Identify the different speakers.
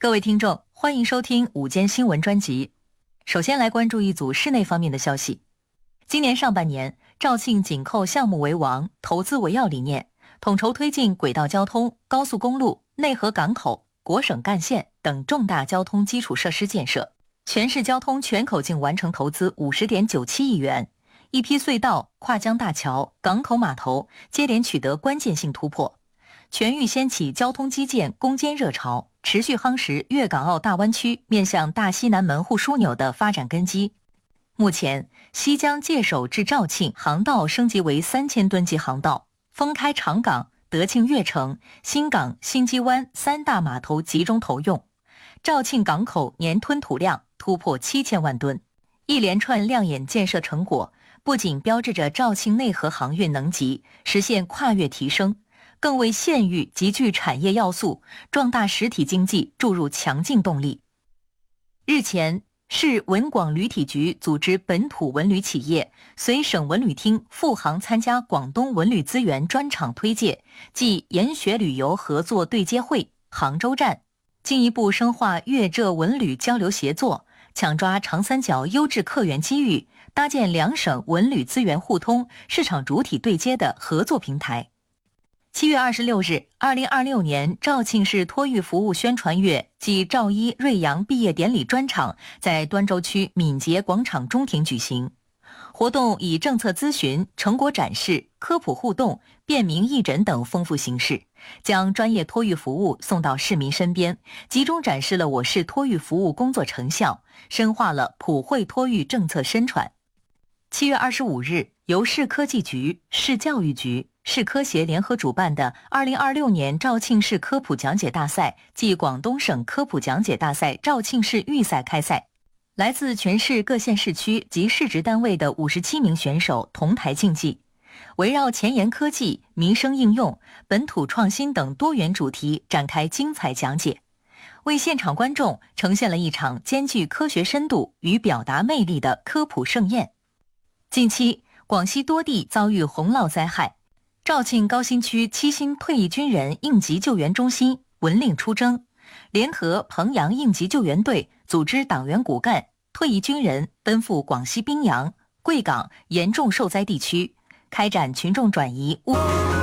Speaker 1: 各位听众，欢迎收听午间新闻专辑。首先来关注一组室内方面的消息。今年上半年，肇庆紧扣项目为王、投资为要理念，统筹推进轨道交通、高速公路、内河港口、国省干线等重大交通基础设施建设，全市交通全口径完成投资50.97亿元，一批隧道、跨江大桥、港口码头接连取得关键性突破，全域掀起交通基建攻坚热潮，持续夯实粤港澳大湾区面向大西南门户枢纽的发展根基。目前，西江界首至肇庆航道升级为3000吨级航道，封开长港、德庆粤城、新港、新基湾3大码头集中投用，肇庆港口年吞吐量突破7000万吨。一连串亮眼建设成果，不仅标志着肇庆内河航运能级实现跨越提升，更为县域集聚产业要素、壮大实体经济注入强劲动力。日前，市文广旅体局组织本土文旅企业随省文旅厅赴杭参加广东文旅资源专场推介暨研学旅游合作对接会杭州站，进一步深化粤浙文旅交流协作，抢抓长三角优质客源机遇，搭建两省文旅资源互通、市场主体对接的合作平台。7月26日，2026年肇庆市托育服务宣传月暨肇一瑞阳毕业典礼专场在端州区敏捷广场中庭举行。活动以政策咨询、成果展示、科普互动、便民义诊等丰富形式，将专业托育服务送到市民身边，集中展示了我市托育服务工作成效，深化了普惠托育政策宣传。7月25日，由市科技局、市教育局、市科协联合主办的2026年肇庆市科普讲解大赛暨广东省科普讲解大赛肇庆市预赛开赛，来自全市各县市区及市直单位的57名选手同台竞技，围绕前沿科技、民生应用、本土创新等多元主题展开精彩讲解，为现场观众呈现了一场兼具科学深度与表达魅力的科普盛宴。近期，广西多地遭遇洪涝灾害，肇庆高新区7星退役军人应急救援中心闻令出征，联合彭阳应急救援队组织党员骨干、退役军人奔赴广西宾阳、贵港严重受灾地区，开展群众转移物。